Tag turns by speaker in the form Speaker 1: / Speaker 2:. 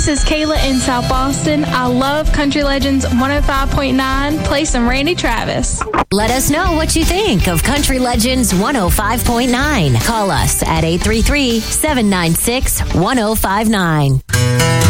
Speaker 1: This is Kayla in South Boston. I love Country Legends 105.9. Play some Randy Travis.
Speaker 2: Let us know what you think of Country Legends 105.9. Call us at 833-796-1059.